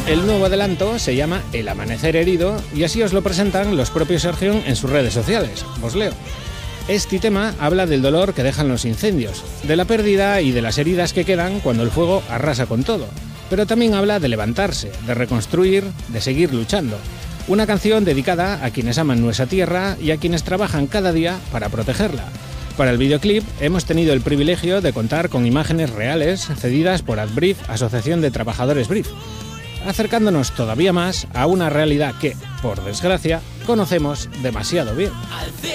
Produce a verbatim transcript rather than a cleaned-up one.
El nuevo adelanto se llama El Amanecer Herido y así os lo presentan los propios Sergion en sus redes sociales. Os leo. Este tema habla del dolor que dejan los incendios, de la pérdida y de las heridas que quedan cuando el fuego arrasa con todo. Pero también habla de levantarse, de reconstruir, de seguir luchando. Una canción dedicada a quienes aman nuestra tierra y a quienes trabajan cada día para protegerla. Para el videoclip hemos tenido el privilegio de contar con imágenes reales cedidas por AdBrief, Asociación de Trabajadores Brief, acercándonos todavía más a una realidad que, por desgracia, conocemos demasiado bien.